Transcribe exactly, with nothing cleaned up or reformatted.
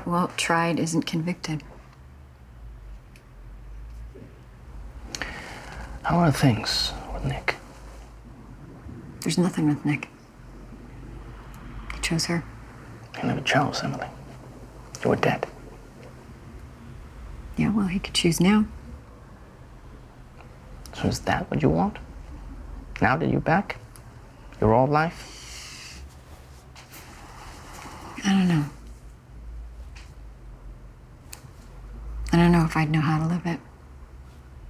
well, tried isn't convicted. How are things with Nick? There's nothing with Nick. He chose her. He never chose, Emily. You were dead. Yeah, well, he could choose now. So is that what you want? Now that you're back? Your old life? I don't know. I don't know if I'd know how to live it.